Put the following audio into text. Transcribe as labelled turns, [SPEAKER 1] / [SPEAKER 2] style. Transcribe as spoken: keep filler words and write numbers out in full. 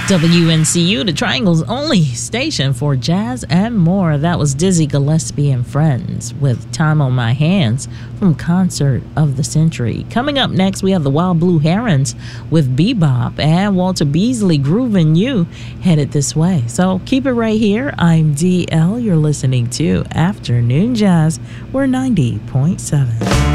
[SPEAKER 1] W N C U, the Triangle's only station for jazz and more. That was Dizzy Gillespie and Friends with Time on My Hands from Concert of the Century. Coming up next, we have the Wild Blue Herons with Bebop and Walter Beasley, Groovin' You, headed this way. So keep it right here. I'm D L. You're listening to Afternoon Jazz. We're ninety point seven.